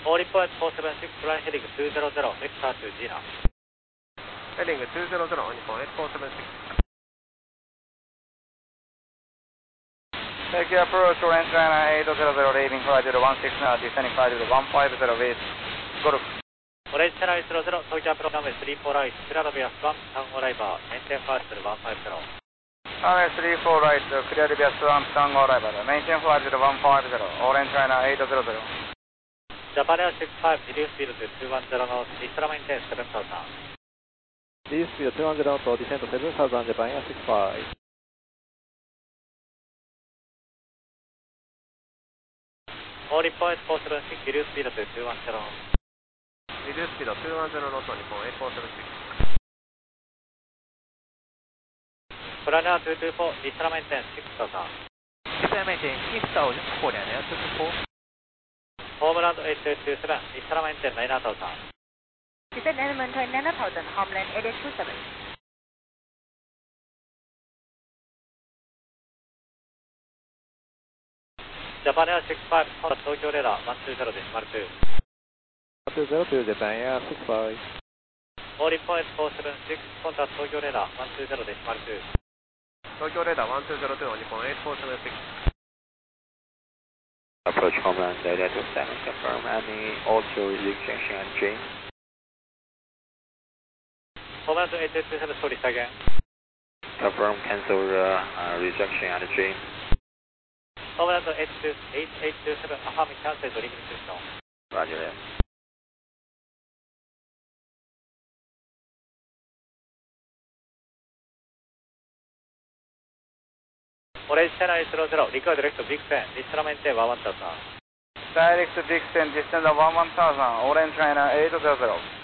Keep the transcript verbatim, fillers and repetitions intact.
All reports four seven six, flying heading two zero zero, vector to Gina. Heading two zero zero, Nippon eight four seven six. Take your approach, Orange China eight zero zero, leaving flight one six nine, descending flight one five zero with Golf. Orange China eight zero zero, Tokyo approach runway three four right, clear Vias one, Tango Arrival, maintain flight one five zero. Runway three four right, clear Vias one, Tango Arrival, maintain flight one five zero, Orange China eight zero zero. Japan Air six five, reduce speed to two one zero knots, Isra maintain seven thousand. Reduce speed two one zero knots, descend to seven thousand, Japan Air six five. All reports four seven six, reduce speed to two one zero. Reduce speed two one zero knots, Nippon eight four seven six. Planner two two four, Isra maintain six thousand. Isra maintain six thousand, Planner two two four. Homeland eight two two seven, Isra maintain nine thousand. Isra maintain nine thousand, Homeland eight two seven. Japan Air six five, contact Tokyo radar one two zero decimal two. one two zero two, Japan Air six five. All reports four seven six, contact Tokyo radar one two zero decimal two. Tokyo radar one two zero two, Nippon eight four seven six. Approach Homeland eight two seven, confirm any auto rejection and change. Homeland eight two seven, sorry, again. Confirm cancel uh, uh, rejection and change. Homeland eight two seven, affirm cancel to leaving system. Roger that. Orange China eight zero zero, require direct big ten, Isra maintain one one thousand. Direct Big Ten, descend one one thousand, Orange China eight zero zero.